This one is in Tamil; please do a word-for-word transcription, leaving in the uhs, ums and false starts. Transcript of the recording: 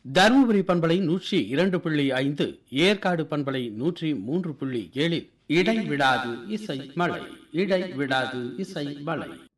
தருமபுரி பண்பலை நூற்றி இரண்டு புள்ளி ஐந்து, ஏற்காடு பண்பலை நூற்றி மூன்று புள்ளி ஏழில் இடை விடாது இசை மலை, இடை விடாது இசை மலை.